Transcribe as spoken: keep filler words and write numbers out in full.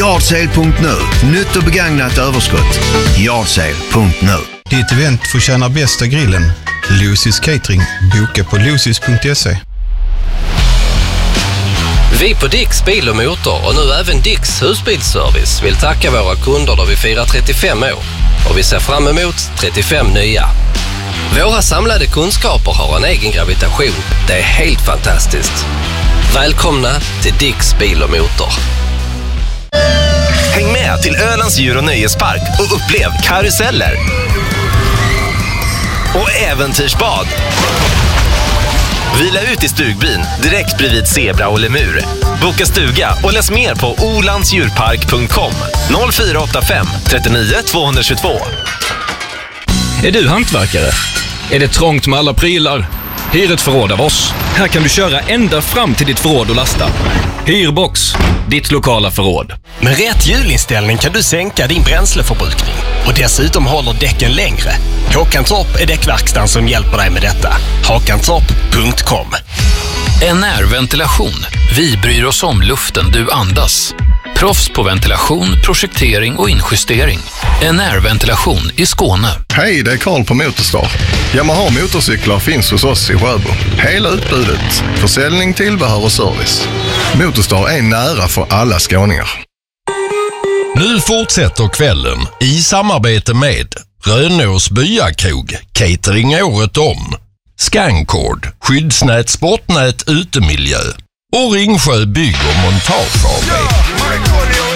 Yardsale punkt nu. Nytt och begagnat överskott. Yardsale punkt nu. Ditt event förtjänar bästa grillen. Lucy's Catering. Boka på lucys punkt se. Vi på Dicks Bil och Motor och nu även Dicks Husbilsservice vill tacka våra kunder då vi firar trettiofem år. Och vi ser fram emot trettiofem nya. Våra samlade kunskaper har en egen gravitation. Det är helt fantastiskt. Välkomna till Dicks Bil och Motor. Häng med till Ölands djur- och nöjespark och upplev karuseller och äventyrsbad. Vila ut i stugbyn direkt bredvid zebra och lemur. Boka stuga och läs mer på olandsdjurpark punkt com. noll fyra åtta fem trettionio tvåhundratjugotvå. Är du hantverkare? Är det trångt med alla prylar? Hyr ett förråd av oss. Här kan du köra ända fram till ditt förråd och lasta. Hyrbox, ditt lokala förråd. Med rätt hjulinställning kan du sänka din bränsleförbrukning. Och dessutom håller däcken längre. Håkantorp är däckverkstan som hjälper dig med detta. Håkantorp punkt com. N R Ventilation. Vi bryr oss om luften du andas. Proffs på ventilation, projektering och injustering. N R Ventilation i Skåne. Hej, det är Karl på Motorstar. Yamaha motorcyklar finns hos oss i Sjöbo. Hela utbudet. Försäljning, tillbehör och service. Motorstar är nära för alla skåningar. Nu fortsätter kvällen i samarbete med Rönås Byakrog, catering året om. Scancord, skyddsnät, sportnät, utemiljö. Och Ringsjö Bygg och Montage A B.